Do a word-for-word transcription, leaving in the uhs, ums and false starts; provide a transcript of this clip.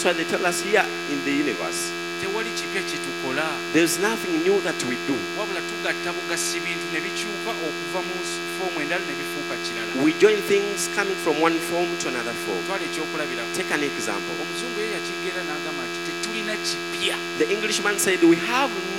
So they tell us here in the universe, tewali kipya kye tukola there's nothing new that we do. wabula tugatta bugasi bintu ne bikyuka okuva mu foomu endala ne bifuuka kirala. We join things coming from one form to another form. twala ekyokulabirako. Take an example. omuzungu ye yakigeera n'agamba nti tetulina kipya. The Englishman said, we have